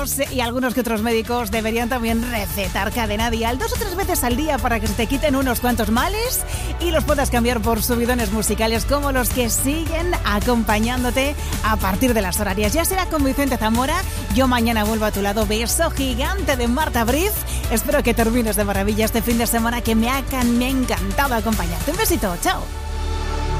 psicólogos y algunos que otros médicos deberían también recetar Cadena Dial 2 o 3 veces al día para que se te quiten unos cuantos males y los puedas cambiar por subidones musicales como los que siguen acompañándote a partir de las horarias. Ya será con Vicente Zamora. Yo mañana vuelvo a tu lado. Beso gigante de Marta Briz. Espero que termines de maravilla este fin de semana, que me ha encantado acompañarte. Un besito, chao.